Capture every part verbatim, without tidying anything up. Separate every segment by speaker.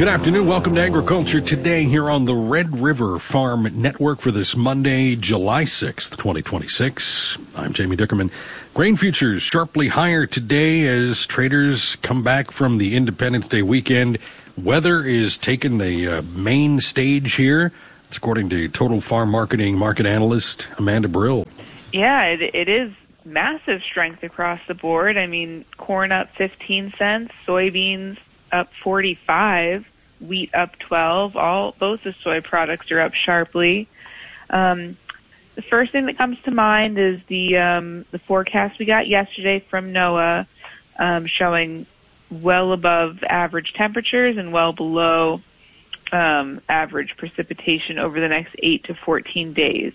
Speaker 1: Good afternoon. Welcome to Agriculture Today here on the Red River Farm Network for this Monday, July sixth, twenty twenty-six. I'm Jamie Dickerman. Grain futures sharply higher today as traders come back from the Independence Day weekend. Weather is taking the uh, main stage here. It's according to Total Farm Marketing market analyst Amanda Brill.
Speaker 2: Yeah, it, it is massive strength across the board. I mean, corn up fifteen cents, soybeans up forty-five, wheat up twelve. All both the soy products are up sharply. Um, the first thing that comes to mind is the um, the forecast we got yesterday from NOAA, um, showing well above average temperatures and well below um, average precipitation over the next eight to fourteen days.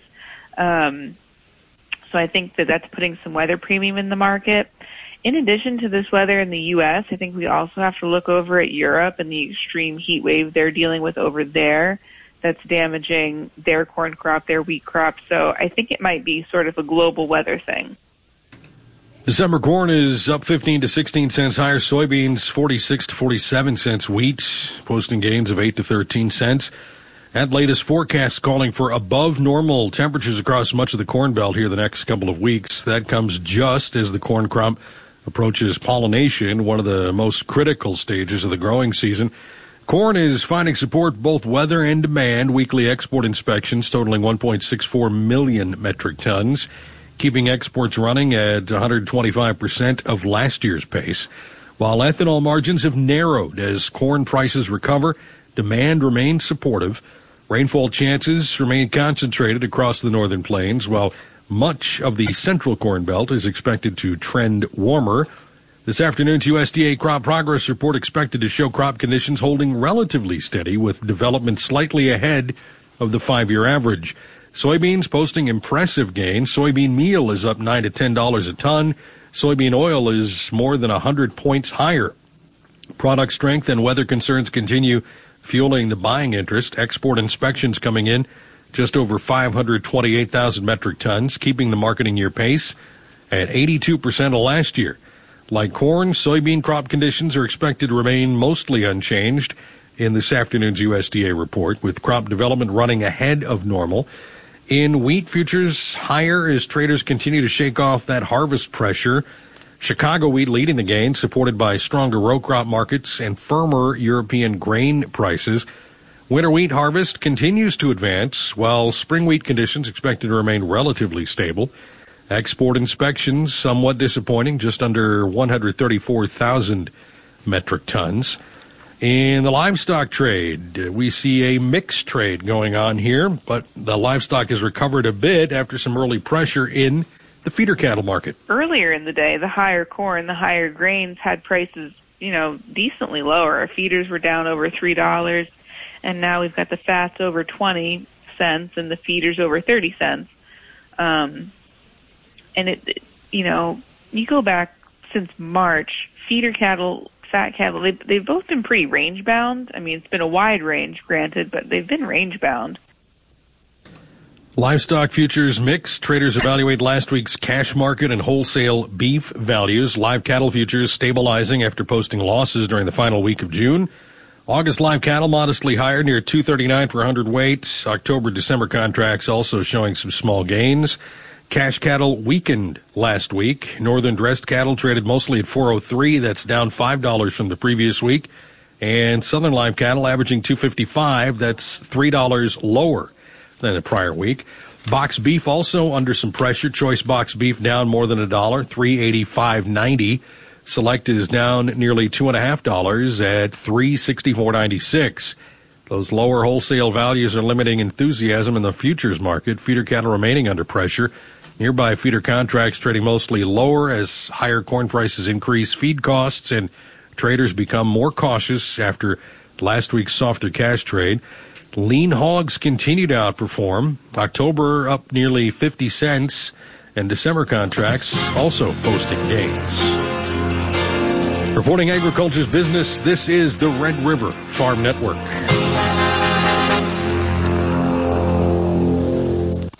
Speaker 2: Um, so I think that that's putting some weather premium in the market. In addition to this weather in the U S, I think we also have to look over at Europe and the extreme heat wave they're dealing with over there that's damaging their corn crop, their wheat crop. So I think it might be sort of a global weather thing.
Speaker 1: December corn is up fifteen to sixteen cents higher. Soybeans forty-six to forty-seven cents. Wheat posting gains of eight to thirteen cents. That latest forecast calling for above normal temperatures across much of the Corn Belt here the next couple of weeks. That comes just as the corn crop approaches pollination, one of the most critical stages of the growing season. Corn is finding support both weather and demand. Weekly export inspections totaling one point six four million metric tons, keeping exports running at one hundred twenty-five percent of last year's pace. While ethanol margins have narrowed as corn prices recover, demand remains supportive. Rainfall chances remain concentrated across the northern plains, while much of the central Corn Belt is expected to trend warmer. This afternoon's U S D A crop progress report expected to show crop conditions holding relatively steady, with development slightly ahead of the five-year average. Soybeans posting impressive gains. Soybean meal is up nine to ten dollars a ton. Soybean oil is more than one hundred points higher. Product strength and weather concerns continue fueling the buying interest. Export inspections coming in just over five hundred twenty-eight thousand metric tons, keeping the marketing year pace at eighty-two percent of last year. Like corn, soybean crop conditions are expected to remain mostly unchanged in this afternoon's U S D A report, with crop development running ahead of normal. In wheat futures, higher as traders continue to shake off that harvest pressure. Chicago wheat leading the gain, supported by stronger row crop markets and firmer European grain prices. Winter wheat harvest continues to advance, while spring wheat conditions expected to remain relatively stable. Export inspections somewhat disappointing, just under one hundred thirty-four thousand metric tons. In the livestock trade, we see a mixed trade going on here, but the livestock has recovered a bit after some early pressure in the feeder cattle market.
Speaker 2: Earlier in the day, the higher corn, the higher grains had prices, you know, decently lower. Our feeders were down over three dollars, and now we've got the fats over twenty cents and the feeders over thirty cents. Um, and it, you know, you go back since March, feeder cattle, fat cattle, they've, they've both been pretty range bound. I mean, it's been a wide range, granted, but they've been range bound.
Speaker 1: Livestock futures mixed. Traders evaluate last week's cash market and wholesale beef values. Live cattle futures stabilizing after posting losses during the final week of June. August live cattle modestly higher, near two thirty-nine per hundred weight. October, December contracts also showing some small gains. Cash cattle weakened last week. Northern dressed cattle traded mostly at four oh three. That's down five dollars from the previous week. And southern live cattle averaging two fifty-five. That's three dollars lower than the prior week. Box beef also under some pressure. Choice box beef down more than a dollar, three eighty-five ninety. Select is down nearly two and a half dollars at three sixty-four ninety-six. Those lower wholesale values are limiting enthusiasm in the futures market. Feeder cattle remaining under pressure. Nearby feeder contracts trading mostly lower as higher corn prices increase feed costs and traders become more cautious after last week's softer cash trade. Lean hogs continue to outperform. October up nearly fifty cents, and December contracts also posting gains. Reporting agriculture's business, this is the Red River Farm Network.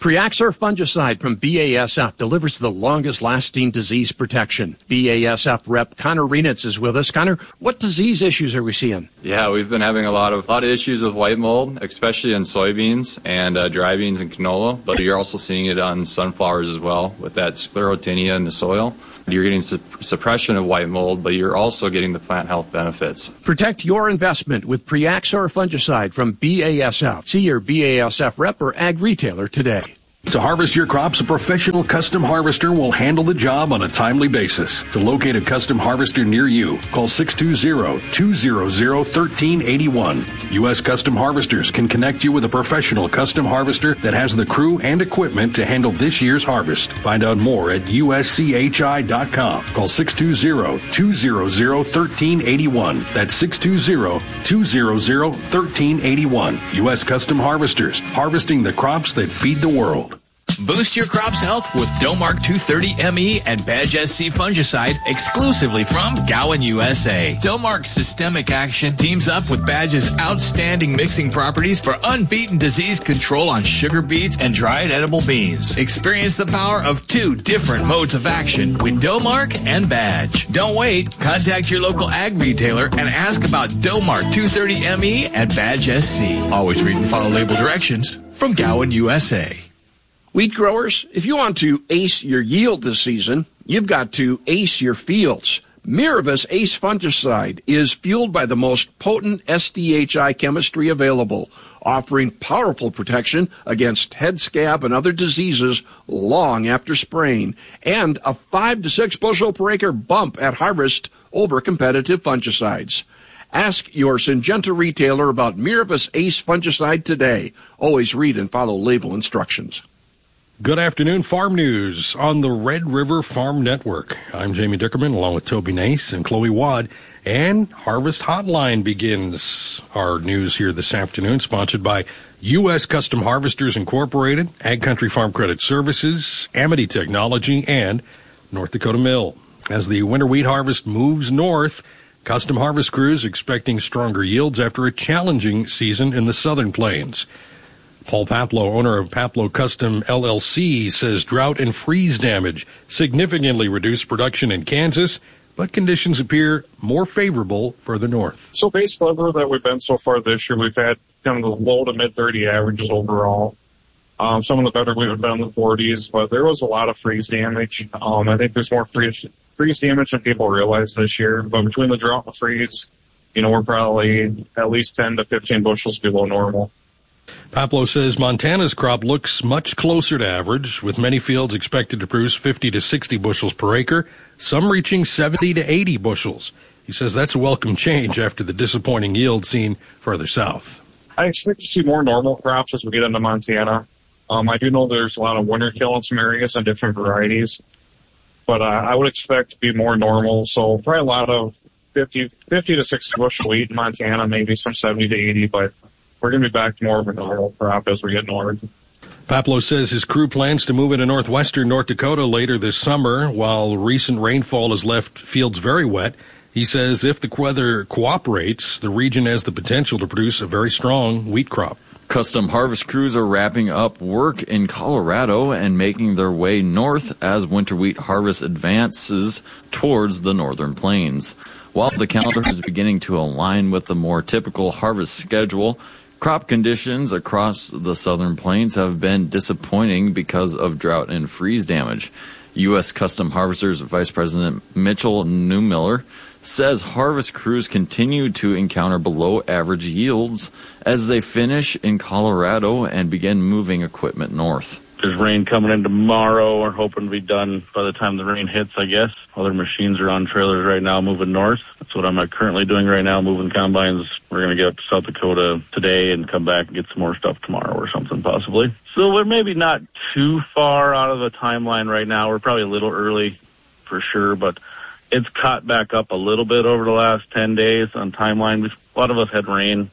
Speaker 3: Preaxar fungicide from B A S F delivers the longest-lasting disease protection. B A S F rep Connor Renitz is with us. Connor, what disease issues are we seeing?
Speaker 4: Yeah, we've been having a lot of a lot of issues with white mold, especially in soybeans and uh, dry beans and canola. But you're also seeing it on sunflowers as well with that sclerotinia in the soil. You're getting su- suppression of white mold, but you're also getting the plant health benefits.
Speaker 3: Protect your investment with Preaxar fungicide from B A S F. See your B A S F rep or ag retailer today.
Speaker 5: To harvest your crops, a professional custom harvester will handle the job on a timely basis. To locate a custom harvester near you, call six two zero, two zero zero, one three eight one. U S Custom Harvesters can connect you with a professional custom harvester that has the crew and equipment to handle this year's harvest. Find out more at U S C H I dot com. Call six two zero, two zero zero, one three eight one. That's six two zero, two zero zero, one three eight one. U S Custom Harvesters, harvesting the crops that feed the world.
Speaker 6: Boost your crop's health with Domark two thirty M E and Badge S C fungicide exclusively from Gowan, U S A. Domark's systemic action teams up with Badge's outstanding mixing properties for unbeaten disease control on sugar beets and dried edible beans. Experience the power of two different modes of action with Domark and Badge. Don't wait. Contact your local ag retailer and ask about Domark two thirty M E and Badge S C. Always read and follow label directions from Gowan, U S A.
Speaker 3: Wheat growers, if you want to ace your yield this season, you've got to ace your fields. Miravis Ace fungicide is fueled by the most potent S D H I chemistry available, offering powerful protection against head scab and other diseases long after spraying, and a five to six bushel per acre bump at harvest over competitive fungicides. Ask your Syngenta retailer about Miravis Ace fungicide today. Always read and follow label instructions.
Speaker 1: Good afternoon, Farm News on the Red River Farm Network. I'm Jamie Dickerman along with Toby Nace and Chloe Wad. And Harvest Hotline begins our news here this afternoon, sponsored by U S Custom Harvesters Incorporated, Ag Country Farm Credit Services, Amity Technology, and North Dakota Mill. As the winter wheat harvest moves north, custom harvest crews expecting stronger yields after a challenging season in the southern plains. Paul Paplow, owner of Paplow Custom L L C, says drought and freeze damage significantly reduced production in Kansas, but conditions appear more favorable further north.
Speaker 7: So base weather that we've been so far this year, we've had kind of the low to mid thirty averages overall. Um, some of the better we've been in the forties, but there was a lot of freeze damage. Um, I think there's more freeze, freeze damage than people realize this year, but between the drought and the freeze, you know, we're probably at least ten to fifteen bushels below normal.
Speaker 1: Paplow says Montana's crop looks much closer to average, with many fields expected to produce fifty to sixty bushels per acre, some reaching seventy to eighty bushels. He says that's a welcome change after the disappointing yield seen further south.
Speaker 7: I expect to see more normal crops as we get into Montana. Um, I do know there's a lot of winter kill in some areas on different varieties, but uh, I would expect to be more normal. So probably a lot of fifty, fifty to sixty bushel wheat in Montana, maybe some seventy to eighty, but we're going to be back to more of a normal crop as we get north.
Speaker 1: Paplow says his crew plans to move into northwestern North Dakota later this summer. While recent rainfall has left fields very wet, he says if the weather cooperates, the region has the potential to produce a very strong wheat crop.
Speaker 8: Custom harvest crews are wrapping up work in Colorado and making their way north as winter wheat harvest advances towards the northern plains. While the calendar is beginning to align with the more typical harvest schedule, crop conditions across the southern plains have been disappointing because of drought and freeze damage. U S Custom Harvesters Vice President Mitchell Neumiller says harvest crews continue to encounter below average yields as they finish in Colorado and begin moving equipment north.
Speaker 9: There's rain coming in tomorrow. We're hoping to be done by the time the rain hits, I guess. Other machines are on trailers right now moving north. That's what I'm currently doing right now, moving combines. We're going to get up to South Dakota today and come back and get some more stuff tomorrow or something possibly. So we're maybe not too far out of the timeline right now. We're probably a little early for sure, but it's caught back up a little bit over the last ten days on timeline. A lot of us had rain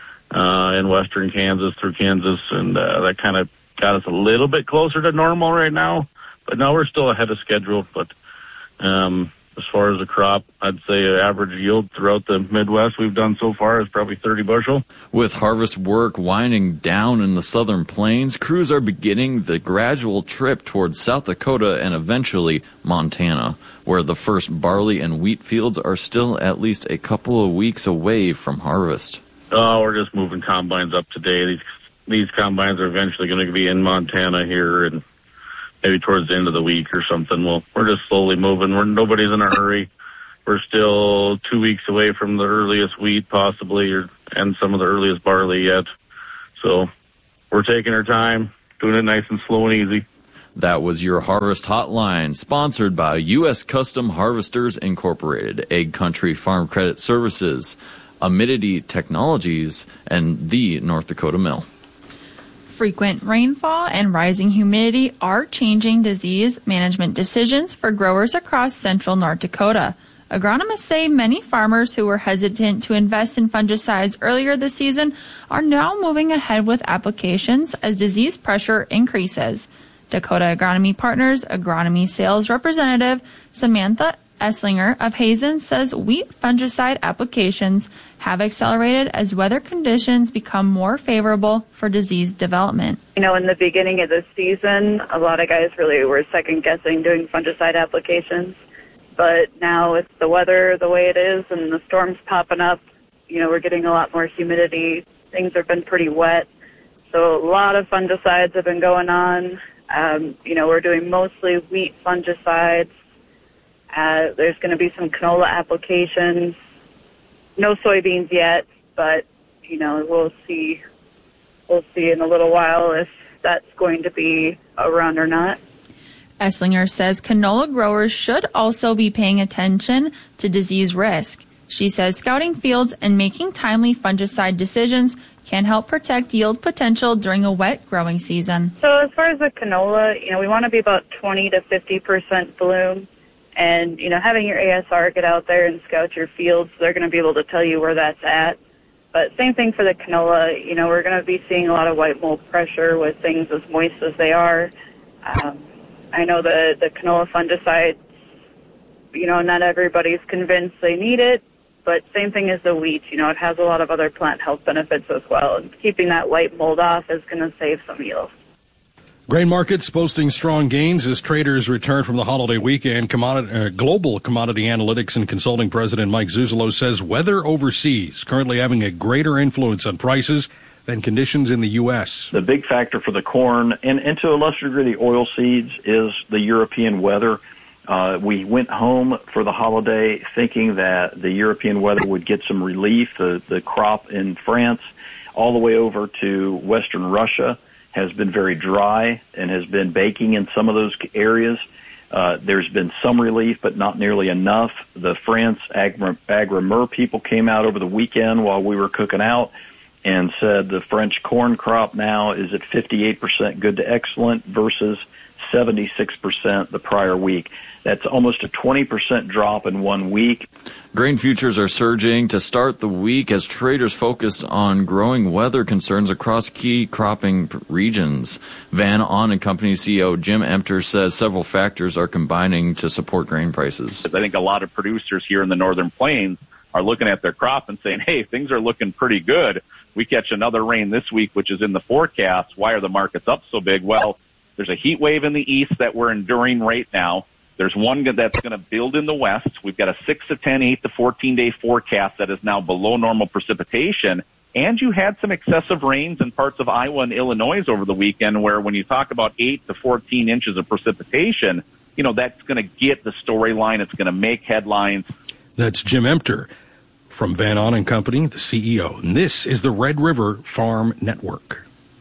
Speaker 9: uh, in western Kansas through Kansas, and uh, that kind of got us a little bit closer to normal right now, but no, we're still ahead of schedule. But um, As far as the crop, I'd say an average yield throughout the Midwest we've done so far is probably thirty bushel.
Speaker 8: With harvest work winding down in the southern plains, crews are beginning the gradual trip towards South Dakota and eventually Montana, where the first barley and wheat fields are still at least a couple of weeks away from harvest.
Speaker 9: Oh, we're just moving combines up today. These these combines are eventually going to be in Montana here, and maybe towards the end of the week or something. Well, we're just slowly moving. We're nobody's in a hurry. We're still two weeks away from the earliest wheat, possibly, or and some of the earliest barley yet. So we're taking our time, doing it nice and slow and easy.
Speaker 8: That was your Harvest Hotline, sponsored by U S Custom Harvesters Incorporated, Egg Country Farm Credit Services, Amidity Technologies, and the North Dakota Mill.
Speaker 10: Frequent rainfall and rising humidity are changing disease management decisions for growers across central North Dakota. Agronomists say many farmers who were hesitant to invest in fungicides earlier this season are now moving ahead with applications as disease pressure increases. Dakota Agronomy Partners Agronomy Sales Representative Samantha Esslinger of Hazen says wheat fungicide applications have accelerated as weather conditions become more favorable for disease development.
Speaker 11: You know, in the beginning of the season, a lot of guys really were second-guessing doing fungicide applications. But now with the weather the way it is and the storms popping up, you know, we're getting a lot more humidity. Things have been pretty wet. So a lot of fungicides have been going on. Um, you know, we're doing mostly wheat fungicides. Uh, there's going to be some canola applications. No soybeans yet, but, you know, we'll see. We'll see in a little while if that's going to be around or not.
Speaker 10: Esslinger says canola growers should also be paying attention to disease risk. She says scouting fields and making timely fungicide decisions can help protect yield potential during a wet growing season.
Speaker 11: So as far as the canola, you know, we want to be about twenty to fifty percent bloom. And, you know, having your A S R get out there and scout your fields, they're going to be able to tell you where that's at. But same thing for the canola. You know, we're going to be seeing a lot of white mold pressure with things as moist as they are. Um, I know the, the canola fungicide, you know, not everybody's convinced they need it. But same thing as the wheat. You know, it has a lot of other plant health benefits as well. And keeping that white mold off is going to save some yield.
Speaker 1: Grain markets posting strong gains as traders return from the holiday weekend. Commodity, uh, Global Commodity Analytics and Consulting President Mike Zuzolo says weather overseas currently having a greater influence on prices than conditions in the U S.
Speaker 12: The big factor for the corn and, and to a lesser degree the oil seeds is the European weather. Uh, we went home for the holiday thinking that the European weather would get some relief. The, the crop in France all the way over to western Russia has been very dry and has been baking in some of those areas. Uh, there's been some relief, but not nearly enough. The France Agri-Mer people came out over the weekend while we were cooking out and said the French corn crop now is at fifty-eight percent good to excellent versus seventy-six percent the prior week. That's almost a twenty percent drop in one week.
Speaker 8: Grain futures are surging to start the week as traders focused on growing weather concerns across key cropping regions. Van On and Company C E O Jim Emter says several factors are combining to support grain prices.
Speaker 13: I think a lot of producers here in the Northern Plains are looking at their crop and saying, hey, things are looking pretty good. We catch another rain this week, which is in the forecast. Why are the markets up so big? Well, there's a heat wave in the east that we're enduring right now. There's one that's going to build in the west. We've got a six to ten, eight to fourteen day forecast that is now below normal precipitation. And you had some excessive rains in parts of Iowa and Illinois over the weekend where when you talk about eight to fourteen inches of precipitation, you know, that's going to get the storyline. It's going to make headlines.
Speaker 1: That's Jim Emter from Van On and Company, the C E O. And this is the Red River Farm Network.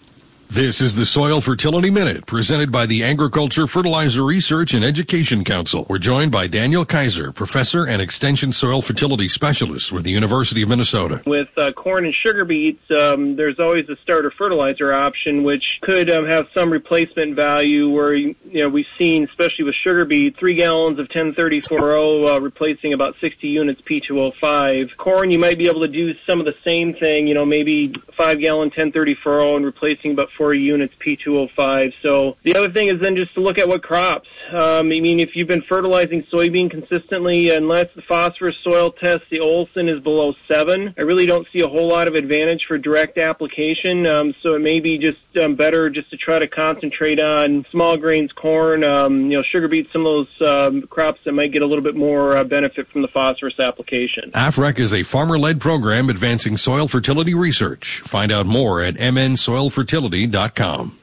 Speaker 1: This is the Soil Fertility Minute, presented by the Agriculture Fertilizer Research and Education Council. We're joined by Daniel Kaiser, professor and extension soil fertility specialist with the University of Minnesota.
Speaker 14: With uh, corn and sugar beets, um, there's always a starter fertilizer option, which could um, have some replacement value where, you know, we've seen, especially with sugar beet, three gallons of ten thirty-four oh uh, replacing about sixty units P two oh five. Corn, you might be able to do some of the same thing, you know, maybe five gallon ten thirty-four oh and replacing about four inventory units P two oh five. So the other thing is then just to look at what crops. Um, I mean, if you've been fertilizing soybean consistently, unless the phosphorus soil test, the Olsen is below seven, I really don't see a whole lot of advantage for direct application. Um, so it may be just um, better just to try to concentrate on small grains, corn, um, you know, sugar beets, some of those um, crops that might get a little bit more uh, benefit from the phosphorus application.
Speaker 1: A F R E C is a farmer-led program advancing soil fertility research. Find out more at m n soil fertility dot com.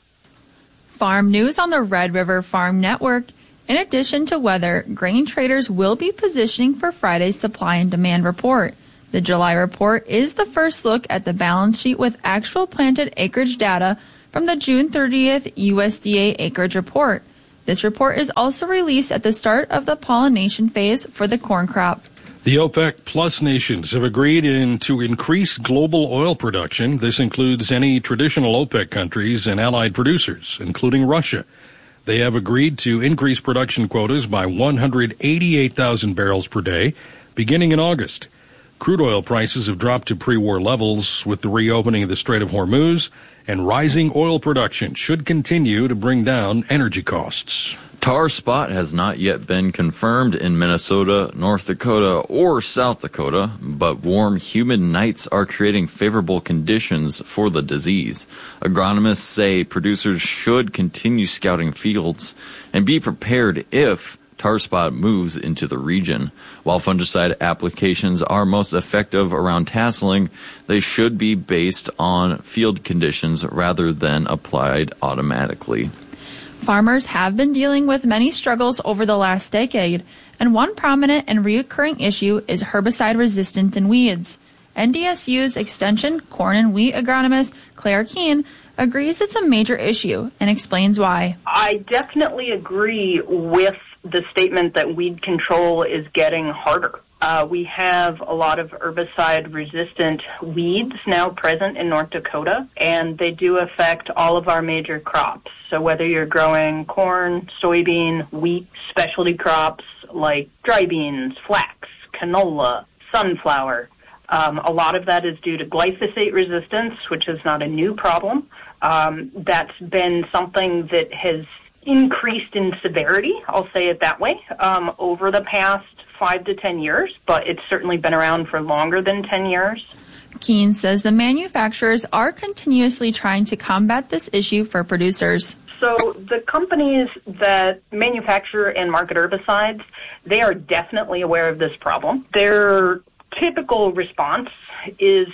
Speaker 10: Farm news on the Red River Farm Network. In addition to weather, grain traders will be positioning for Friday's supply and demand report. The July report is the first look at the balance sheet with actual planted acreage data from the June thirtieth U S D A acreage report. This report is also released at the start of the pollination phase for the corn crop.
Speaker 1: The OPEC Plus nations have agreed in to increase global oil production. This includes any traditional OPEC countries and allied producers, including Russia. They have agreed to increase production quotas by one hundred eighty-eight thousand barrels per day, beginning in August. Crude oil prices have dropped to pre-war levels with the reopening of the Strait of Hormuz, and rising oil production should continue to bring down energy costs.
Speaker 8: Tar spot has not yet been confirmed in Minnesota, North Dakota, or South Dakota, but warm, humid nights are creating favorable conditions for the disease. Agronomists say producers should continue scouting fields and be prepared if tar spot moves into the region. While fungicide applications are most effective around tasseling, they should be based on field conditions rather than applied automatically.
Speaker 10: Farmers have been dealing with many struggles over the last decade, and one prominent and recurring issue is herbicide resistance in weeds. N D S U's Extension Corn and Wheat agronomist Claire Keene agrees it's a major issue and explains why.
Speaker 15: I definitely agree with the statement that weed control is getting harder. Uh, we have a lot of herbicide-resistant weeds now present in North Dakota, and they do affect all of our major crops. So whether you're growing corn, soybean, wheat, specialty crops like dry beans, flax, canola, sunflower, um, a lot of that is due to glyphosate resistance, which is not a new problem. Um, that's been something that has increased in severity, I'll say it that way, um, over the past five to ten years, but it's certainly been around for longer than ten years.
Speaker 10: Keene says the manufacturers are continuously trying to combat this issue for producers.
Speaker 15: So the companies that manufacture and market herbicides, they are definitely aware of this problem. Their typical response is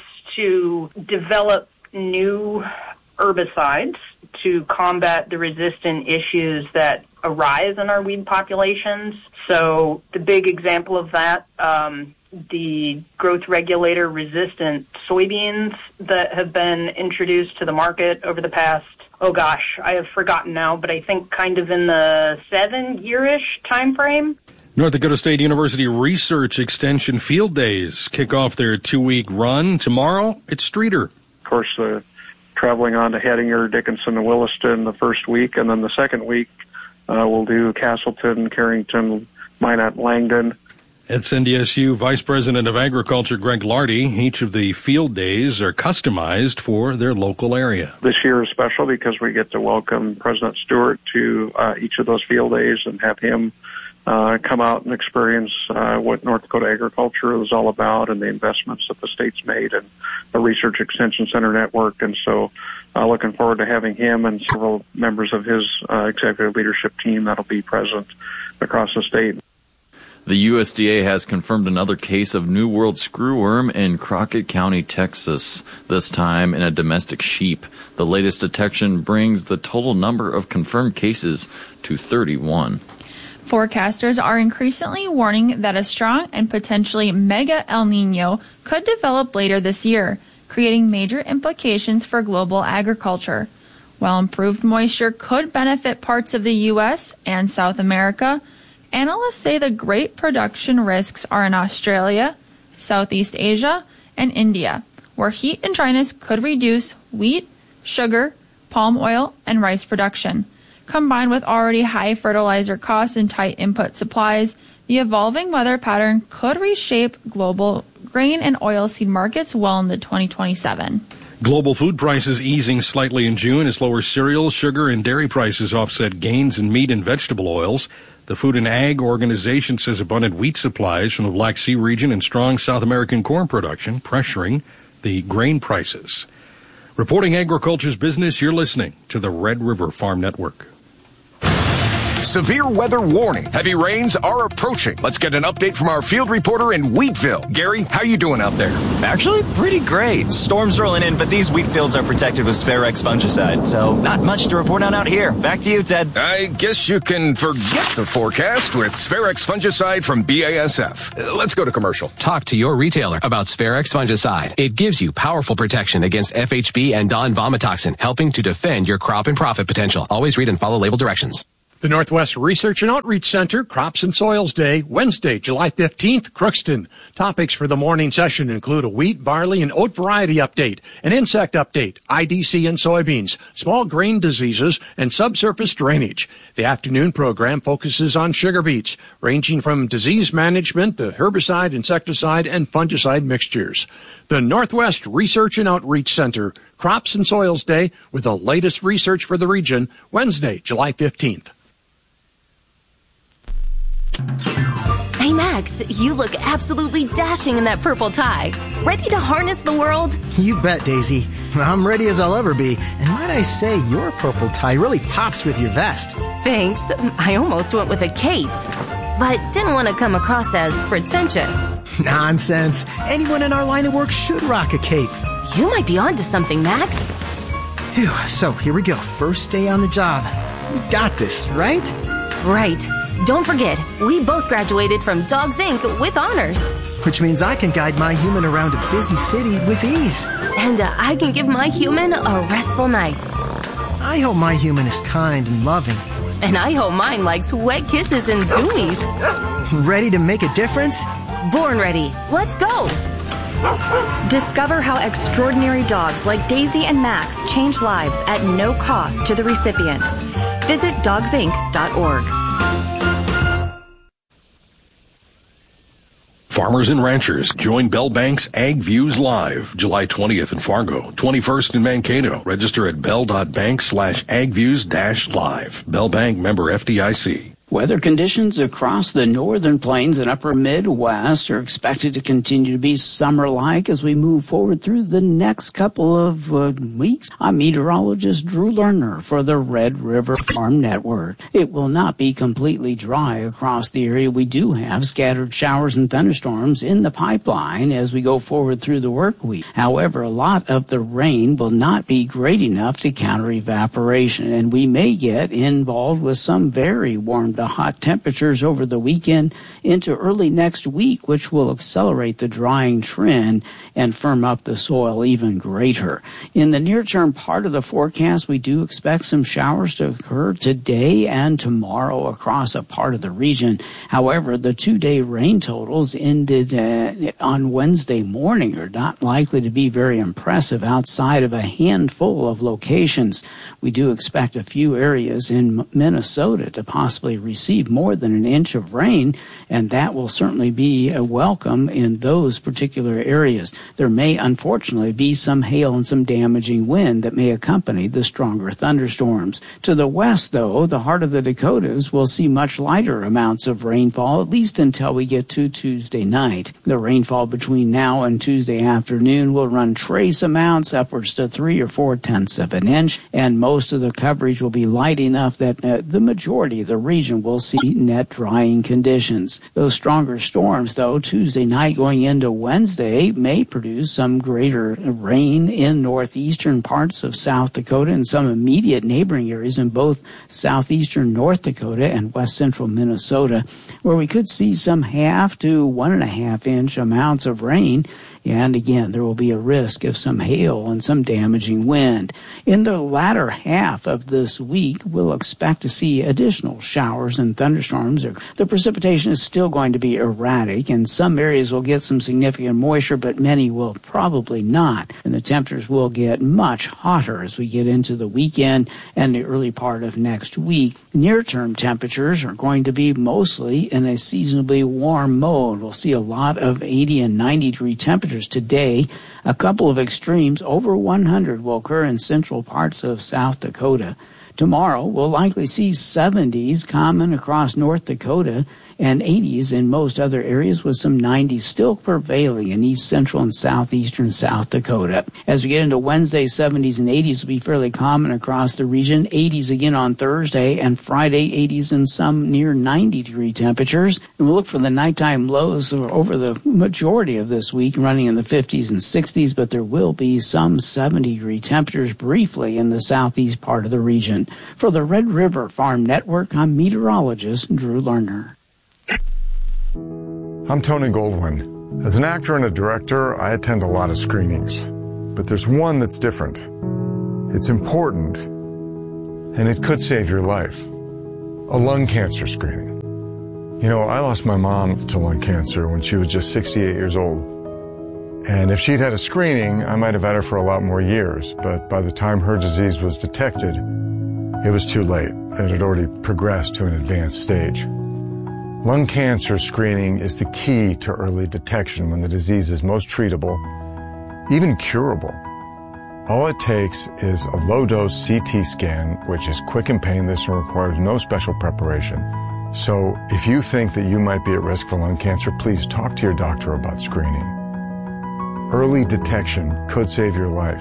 Speaker 15: to develop new herbicides to combat the resistant issues that arise in our weed populations. So the big example of that, um, the growth regulator resistant soybeans that have been introduced to the market over the past, oh gosh, I have forgotten now, but I think kind of in the seven-year-ish time frame.
Speaker 1: North Dakota State University Research Extension Field Days kick off their two-week run. Tomorrow, it's Streeter.
Speaker 16: Of course, uh, traveling on to Hettinger, Dickinson, and Williston the first week, and then the second week uh, we'll do Castleton, Carrington, Minot, Langdon.
Speaker 1: It's N D S U Vice President of Agriculture Greg Lardy. Each of the field days are customized for their local area.
Speaker 16: This year is special because we get to welcome President Stewart to uh, each of those field days and have him uh, come out and experience uh, what North Dakota agriculture is all about and the investments that the state's made in the Research Extension Center network. And so uh, looking forward to having him and several members of his uh, executive leadership team that'll be present across the state.
Speaker 8: The U S D A has confirmed another case of New World screwworm in Crockett County, Texas, this time in a domestic sheep. The latest detection brings the total number of confirmed cases to thirty-one.
Speaker 10: Forecasters are increasingly warning that a strong and potentially mega El Nino could develop later this year, creating major implications for global agriculture. While improved moisture could benefit parts of the U S and South America, analysts say the great production risks are in Australia, Southeast Asia, and India, where heat and dryness could reduce wheat, sugar, palm oil, and rice production. Combined with already high fertilizer costs and tight input supplies, the evolving weather pattern could reshape global grain and oilseed markets well into twenty twenty-seven.
Speaker 1: Global food prices easing slightly in June as lower cereal, sugar, and dairy prices offset gains in meat and vegetable oils. The Food and Ag Organization says abundant wheat supplies from the Black Sea region and strong South American corn production pressuring the grain prices. Reporting agriculture's business, you're listening to the Red River Farm Network.
Speaker 17: Severe weather warning. Heavy rains are approaching. Let's get an update from our field reporter in Wheatville. Gary, how you doing out there?
Speaker 18: Actually, pretty great. Storms rolling in, but these wheat fields are protected with Sparex fungicide, so not much to report on out here. Back to you, Ted.
Speaker 17: I guess you can forget the forecast with Sparex fungicide from B A S F. Uh, let's go to commercial.
Speaker 19: Talk to your retailer about Sparex fungicide. It gives you powerful protection against F H B and Don vomitoxin, helping to defend your crop and profit potential. Always read and follow label directions.
Speaker 3: The Northwest Research and Outreach Center, Crops and Soils Day, Wednesday, July fifteenth, Crookston. Topics for the morning session include a wheat, barley, and oat variety update, an insect update, I D C in soybeans, small grain diseases, and subsurface drainage. The afternoon program focuses on sugar beets, ranging from disease management to herbicide, insecticide, and fungicide mixtures. The Northwest Research and Outreach Center, Crops and Soils Day, with the latest research for the region, Wednesday, July fifteenth.
Speaker 20: Hey Max, you look absolutely dashing in that purple tie. Ready to harness the world?
Speaker 21: You bet, Daisy. I'm ready as I'll ever be. And might I say, your purple tie really pops with your vest.
Speaker 20: Thanks. I almost went with a cape, but didn't want to come across as pretentious.
Speaker 21: Nonsense. Anyone in our line of work should rock a cape.
Speaker 20: You might be onto something, Max.
Speaker 21: Phew, so here we go. First day on the job. We've got this, right?
Speaker 20: Right. Don't forget, we both graduated from Dogs Incorporated with honors.
Speaker 21: Which means I can guide my human around a busy city with ease.
Speaker 20: And uh, I can give my human a restful night.
Speaker 21: I hope my human is kind and loving.
Speaker 20: And I hope mine likes wet kisses and zoomies.
Speaker 21: Ready to make a difference?
Speaker 20: Born ready. Let's go.
Speaker 22: Discover how extraordinary dogs like Daisy and Max change lives at no cost to the recipients. Visit dogs inc dot org.
Speaker 5: Farmers and ranchers, join Bell Bank's Ag Views Live, July twentieth in Fargo, twenty-first in Mankato. Register at bell.bank slash agviews dash live. Bell Bank, member F D I C.
Speaker 23: Weather conditions across the northern plains and upper Midwest are expected to continue to be summer-like as we move forward through the next couple of uh, weeks. I'm meteorologist Drew Lerner for the Red River Farm Network. It will not be completely dry across the area. We do have scattered showers and thunderstorms in the pipeline as we go forward through the work week. However, a lot of the rain will not be great enough to counter evaporation, and we may get involved with some very warm to hot temperatures over the weekend into early next week, which will accelerate the drying trend and firm up the soil even greater. In the near-term part of the forecast, we do expect some showers to occur today and tomorrow across a part of the region. However, the two-day rain totals ended uh, on Wednesday morning are not likely to be very impressive outside of a handful of locations. We do expect a few areas in Minnesota to possibly receive more than an inch of rain, and that will certainly be a welcome in those particular areas. There may unfortunately be some hail and some damaging wind that may accompany the stronger thunderstorms. To the west, though, the heart of the Dakotas will see much lighter amounts of rainfall, at least until we get to Tuesday night. The rainfall between now and Tuesday afternoon will run trace amounts upwards to three or four tenths of an inch, and most of the coverage will be light enough that uh, the majority of the region will see net drying conditions. Those stronger storms, though, Tuesday night going into Wednesday may produce some greater rain in northeastern parts of South Dakota and some immediate neighboring areas in both southeastern North Dakota and west central Minnesota, where we could see some half to one and a half inch amounts of rain. And again, there will be a risk of some hail and some damaging wind. In the latter half of this week, we'll expect to see additional showers and thunderstorms. The precipitation is still going to be erratic, and some areas will get some significant moisture, but many will probably not. And the temperatures will get much hotter as we get into the weekend and the early part of next week. Near-term temperatures are going to be mostly in a seasonably warm mode. We'll see a lot of eighty and ninety degree temperatures temperatures today. A couple of extremes over one hundred will occur in central parts of South Dakota. Tomorrow, we'll likely see seventies common across North Dakota and eighties in most other areas, with some nineties still prevailing in east central and southeastern South Dakota. As we get into Wednesday, seventies and eighties will be fairly common across the region. eighties again on Thursday, and Friday, eighties and some near ninety degree temperatures. And we'll look for the nighttime lows over the majority of this week, running in the fifties and sixties, but there will be some seventy degree temperatures briefly in the southeast part of the region. For the Red River Farm Network, I'm meteorologist Drew Lerner.
Speaker 2: I'm Tony Goldwyn. As an actor and a director, I attend a lot of screenings. But there's one that's different. It's important, and it could save your life. A lung cancer screening. You know, I lost my mom to lung cancer when she was just sixty-eight years old. And if she'd had a screening, I might have had her for a lot more years. But by the time her disease was detected, it was too late. It had already progressed to an advanced stage. Lung cancer screening is the key to early detection when the disease is most treatable, even curable. All it takes is a low-dose C T scan, which is quick and painless and requires no special preparation. So if you think that you might be at risk for lung cancer, please talk to your doctor about screening. Early detection could save your life.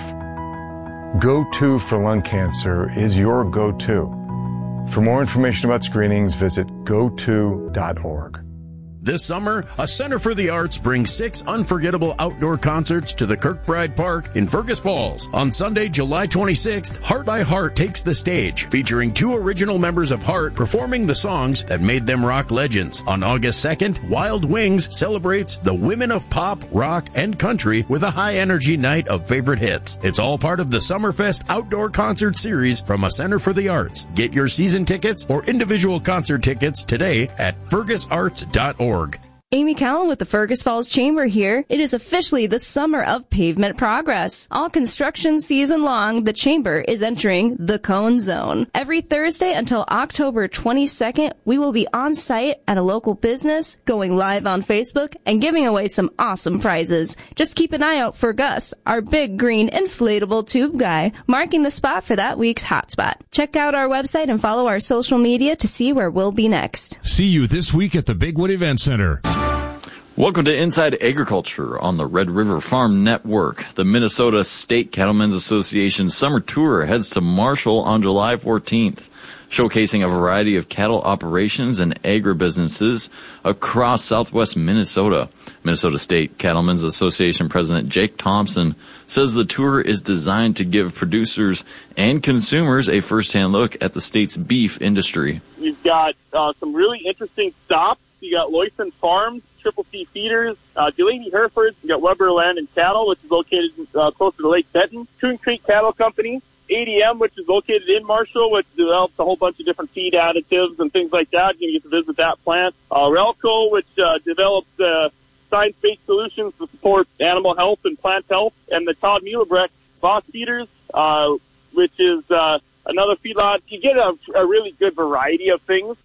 Speaker 2: Go-To for lung cancer is your go-to. For more information about screenings, visit go to dot org.
Speaker 4: This summer, a Center for the Arts brings six unforgettable outdoor concerts to the Kirkbride Park in Fergus Falls. On Sunday, July twenty-sixth, Heart by Heart takes the stage, featuring two original members of Heart performing the songs that made them rock legends. On August second, Wild Wings celebrates the women of pop, rock, and country with a high-energy night of favorite hits. It's all part of the Summerfest Outdoor Concert Series from a Center for the Arts. Get your season tickets or individual concert tickets today at fergus arts dot org.
Speaker 6: Amy Callan with the Fergus Falls Chamber here. It is officially the summer of pavement progress. All construction season long, the Chamber is entering the Cone Zone. Every Thursday until October twenty-second, we will be on site at a local business, going live on Facebook, and giving away some awesome prizes. Just keep an eye out for Gus, our big green inflatable tube guy, marking the spot for that week's hotspot. Check out our website and follow our social media to see where we'll be next.
Speaker 24: See you this week at the Bigwood Event Center.
Speaker 8: Welcome to Inside Agriculture on the Red River Farm Network. The Minnesota State Cattlemen's Association Summer Tour heads to Marshall on July fourteenth, showcasing a variety of cattle operations and agribusinesses across southwest Minnesota. Minnesota State Cattlemen's Association President Jake Thompson says the tour is designed to give producers and consumers a first-hand look at the state's beef industry.
Speaker 25: We've got uh, some really interesting stops. You got Loyson Farms, Triple C Feeders, uh, Delaney Herefords. You got Weber Land and Cattle, which is located uh, close to Lake Benton. Coon Creek Cattle Company, A D M, which is located in Marshall, which develops a whole bunch of different feed additives and things like that. You can get to visit that plant. Uh, Relco, which uh, develops uh, science-based solutions to support animal health and plant health. And the Todd Muehlebrecht Boss Feeders, uh, which is uh, another feedlot. You get a, a really good variety of things.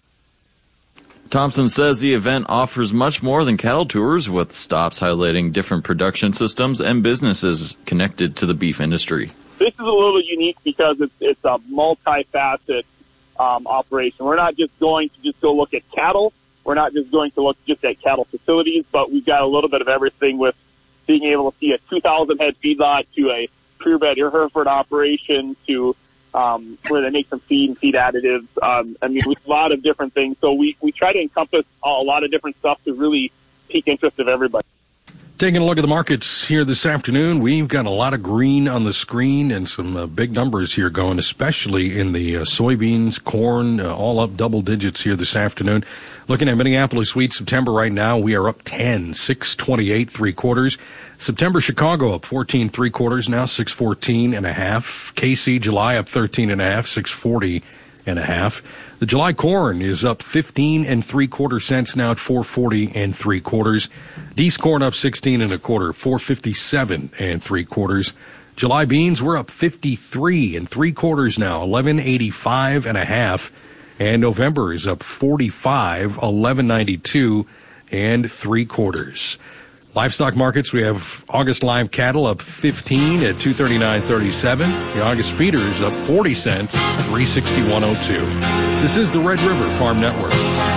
Speaker 8: Thompson says the event offers much more than cattle tours, with stops highlighting different production systems and businesses connected to the beef industry.
Speaker 25: This is a little unique because it's, it's a multifaceted um, operation. We're not just going to just go look at cattle. We're not just going to look just at cattle facilities, but we've got a little bit of everything, with being able to see a two thousand head feedlot to a purebred Hereford operation to Um, where they make some feed and feed additives. Um, I mean, with a lot of different things. So we, we try to encompass a lot of different stuff to really pique interest of everybody.
Speaker 1: Taking a look at the markets here this afternoon, we've got a lot of green on the screen and some uh, big numbers here going, especially in the uh, soybeans, corn, uh, all up double digits here this afternoon. Looking at Minneapolis wheat September right now, we are up ten, six twenty-eight, three quarters. September Chicago up fourteen, three quarters, now six fourteen and a half. K C July up thirteen and a half, six forty and a half. The July corn is up fifteen and three quarter cents now at four forty and three quarters. Deese corn up sixteen and a quarter, four fifty-seven and three quarters. July beans, we're up fifty-three and three quarters now, eleven eighty-five and a half. And November is up forty-five, eleven ninety-two and three quarters. Livestock markets, we have August live cattle up fifteen at two thirty-nine thirty-seven. The August feeders up forty cents, three sixty-one oh two. This is the Red River Farm Network.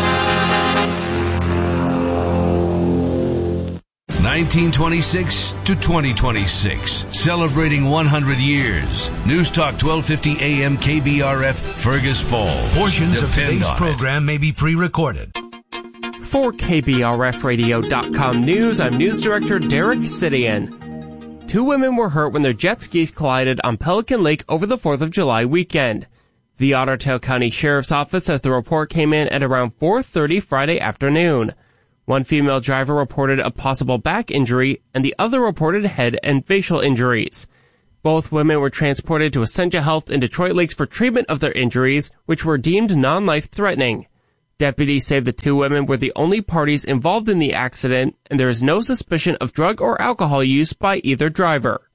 Speaker 7: nineteen twenty-six to twenty twenty-six, celebrating one hundred years. News Talk twelve fifty A M K B R F, Fergus Falls.
Speaker 9: Portions of today's program may be pre-recorded.
Speaker 11: For K B R F radio dot com News, I'm News Director Derek Sidian. Two women were hurt when their jet skis collided on Pelican Lake over the fourth of July weekend. The Otter Tail County Sheriff's Office says the report came in at around four thirty Friday afternoon. One female driver reported a possible back injury, and the other reported head and facial injuries. Both women were transported to Essentia Health in Detroit Lakes for treatment of their injuries, which were deemed non-life-threatening. Deputies say the two women were the only parties involved in the accident, and there is no suspicion of drug or alcohol use by either driver.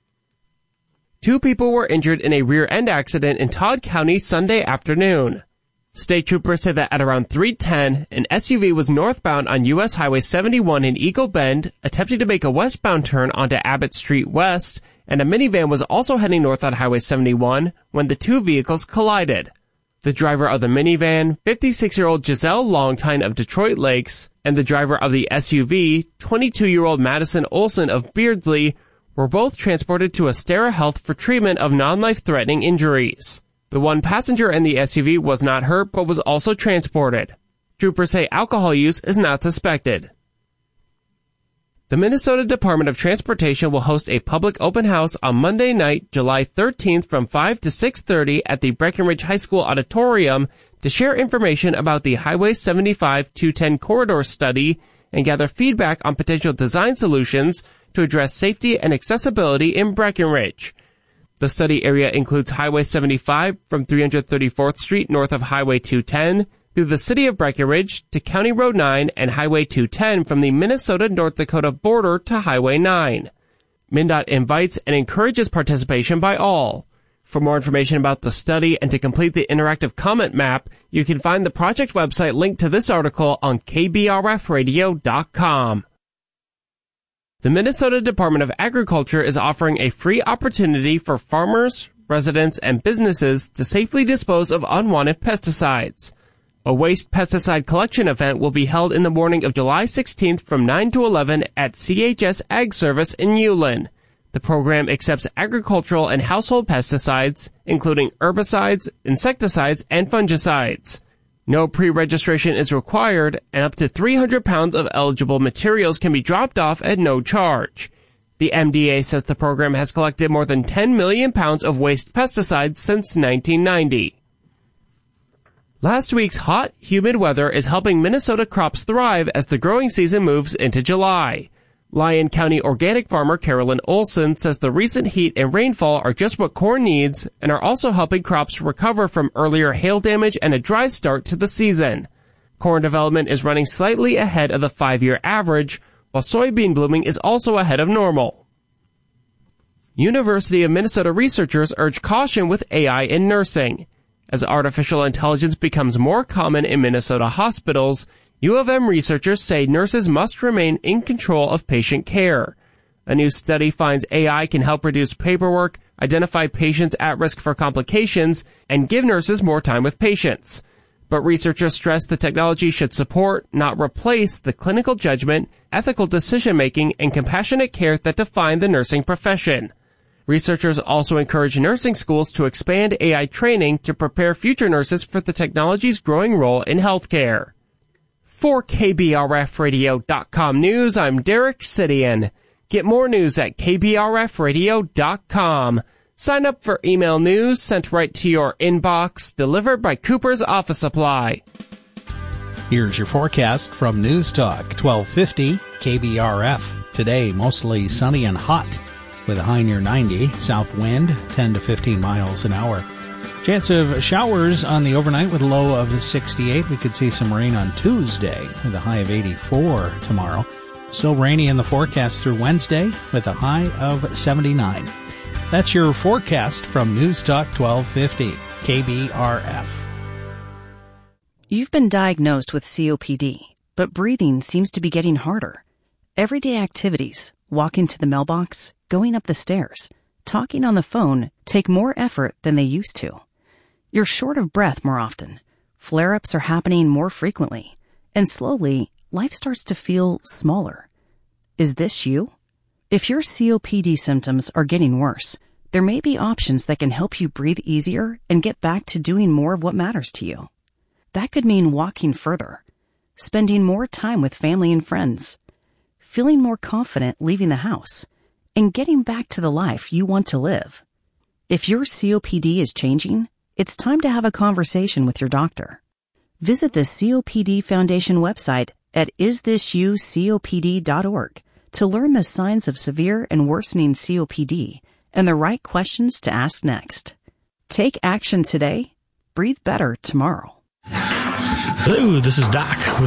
Speaker 11: Two people were injured in a rear-end accident in Todd County Sunday afternoon. State troopers say that at around three ten, an S U V was northbound on U S Highway seventy-one in Eagle Bend, attempting to make a westbound turn onto Abbott Street West, and a minivan was also heading north on Highway seventy-one when the two vehicles collided. The driver of the minivan, fifty-six-year-old Giselle Longtine of Detroit Lakes, and the driver of the S U V, twenty-two-year-old Madison Olson of Beardsley, were both transported to Astera Health for treatment of non-life-threatening injuries. The one passenger in the S U V was not hurt but was also transported. Troopers say alcohol use is not suspected. The Minnesota Department of Transportation will host a public open house on Monday night, July thirteenth from five to six thirty at the Breckenridge High School Auditorium to share information about the Highway seventy-five two ten corridor study and gather feedback on potential design solutions to address safety and accessibility in Breckenridge. The study area includes Highway seventy-five from three hundred thirty-fourth Street north of Highway two ten through the city of Breckenridge to County Road nine and Highway two ten from the Minnesota-North Dakota border to Highway nine. MnDOT invites and encourages participation by all. For more information about the study and to complete the interactive comment map, you can find the project website linked to this article on K B R F radio dot com. The Minnesota Department of Agriculture is offering a free opportunity for farmers, residents, and businesses to safely dispose of unwanted pesticides. A waste pesticide collection event will be held in the morning of July sixteenth from nine to eleven at C H S Ag Service in Ulen. The program accepts agricultural and household pesticides, including herbicides, insecticides, and fungicides. No pre-registration is required, and up to three hundred pounds of eligible materials can be dropped off at no charge. The M D A says the program has collected more than ten million pounds of waste pesticides since nineteen ninety. Last week's hot, humid weather is helping Minnesota crops thrive as the growing season moves into July. Lyon County organic farmer Carolyn Olson says the recent heat and rainfall are just what corn needs and are also helping crops recover from earlier hail damage and a dry start to the season. Corn development is running slightly ahead of the five-year average, while soybean blooming is also ahead of normal. University of Minnesota researchers urge caution with A I in nursing. As artificial intelligence becomes more common in Minnesota hospitals, U of M researchers say nurses must remain in control of patient care. A new study finds A I can help reduce paperwork, identify patients at risk for complications, and give nurses more time with patients. But researchers stress the technology should support, not replace, the clinical judgment, ethical decision-making, and compassionate care that define the nursing profession. Researchers also encourage nursing schools to expand A I training to prepare future nurses for the technology's growing role in healthcare. For K B R F radio dot com News, I'm Derek Sidian. Get more news at K B R F radio dot com. Sign up for email news sent right to your inbox, delivered by Cooper's Office Supply.
Speaker 12: Here's your forecast from News Talk twelve fifty K B R F. Today, mostly sunny and hot, with a high near ninety, south wind ten to fifteen miles an hour. Chance of showers on the overnight with a low of sixty-eight. We could see some rain on Tuesday with a high of eighty-four tomorrow. Still rainy in the forecast through Wednesday with a high of seventy-nine. That's your forecast from News Talk twelve fifty K B R F.
Speaker 13: You've been diagnosed with C O P D, but breathing seems to be getting harder.
Speaker 10: Everyday activities, walking to the mailbox, going up the stairs, talking on the phone take more effort than they used to. You're short of breath more often. Flare-ups are happening more frequently. And slowly, life starts to feel smaller. Is this you? If your C O P D symptoms are getting worse, there may be options that can help you breathe easier and get back to doing more of what matters to you. That could mean walking further, spending more time with family and friends, feeling more confident leaving the house, and getting back to the life you want to live. If your C O P D is changing, it's time to have a conversation with your doctor. Visit the C O P D Foundation website at is this you C O P D dot org to learn the signs of severe and worsening C O P D and the right questions to ask next. Take action today. Breathe better tomorrow.
Speaker 13: Hello, this is Doc with